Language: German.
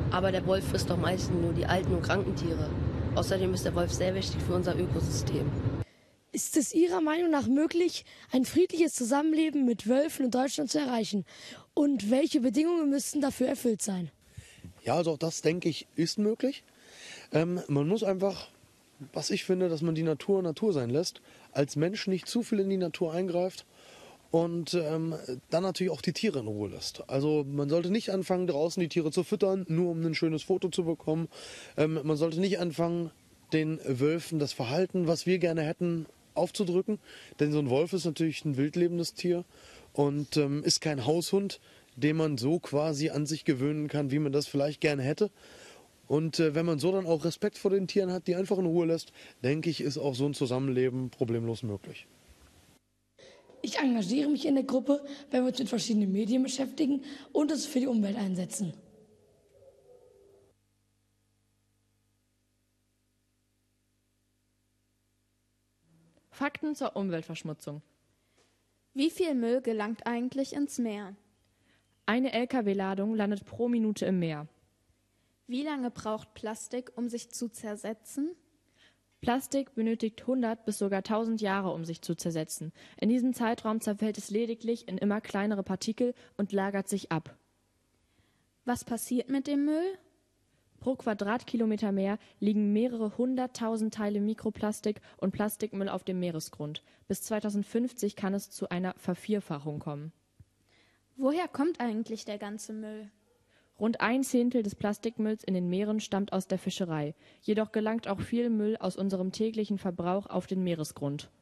Aber der Wolf frisst doch meistens nur die alten und kranken Tiere. Außerdem ist der Wolf sehr wichtig für unser Ökosystem. Ist es Ihrer Meinung nach möglich, ein friedliches Zusammenleben mit Wölfen in Deutschland zu erreichen? Und welche Bedingungen müssten dafür erfüllt sein? Ja, also auch das, denke ich, ist möglich. Man muss einfach, was ich finde, dass man die Natur Natur sein lässt, als Mensch nicht zu viel in die Natur eingreift und dann natürlich auch die Tiere in Ruhe lässt. Also man sollte nicht anfangen, draußen die Tiere zu füttern, nur um ein schönes Foto zu bekommen. Man sollte nicht anfangen, den Wölfen das Verhalten, was wir gerne hätten, aufzudrücken. Denn so ein Wolf ist natürlich ein wildlebendes Tier und ist kein Haushund, den man so quasi an sich gewöhnen kann, wie man das vielleicht gerne hätte. Und wenn man so dann auch Respekt vor den Tieren hat, die einfach in Ruhe lässt, denke ich, ist auch so ein Zusammenleben problemlos möglich. Ich engagiere mich in der Gruppe, wenn wir uns mit verschiedenen Medien beschäftigen und uns für die Umwelt einsetzen. Fakten zur Umweltverschmutzung. Wie viel Müll gelangt eigentlich ins Meer? Eine Lkw-Ladung landet pro Minute im Meer. Wie lange braucht Plastik, um sich zu zersetzen? Plastik benötigt 100 bis sogar 1000 Jahre, um sich zu zersetzen. In diesem Zeitraum zerfällt es lediglich in immer kleinere Partikel und lagert sich ab. Was passiert mit dem Müll? Pro Quadratkilometer Meer liegen mehrere 100.000 Teile Mikroplastik und Plastikmüll auf dem Meeresgrund. Bis 2050 kann es zu einer Vervierfachung kommen. Woher kommt eigentlich der ganze Müll? Rund 1/10 des Plastikmülls in den Meeren stammt aus der Fischerei. Jedoch gelangt auch viel Müll aus unserem täglichen Verbrauch auf den Meeresgrund.